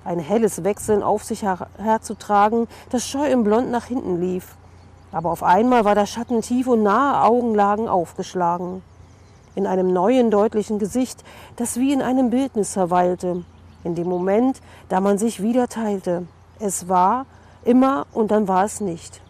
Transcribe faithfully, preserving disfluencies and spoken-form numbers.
ein helles Wechseln auf sich her herzutragen, das scheu und blond nach hinten lief. Aber auf einmal war der Schatten tief und nahe Augenlagen aufgeschlagen. In einem neuen, deutlichen Gesicht, das wie in einem Bildnis verweilte. In dem Moment, da man sich wieder teilte. Es war immer und dann war es nicht.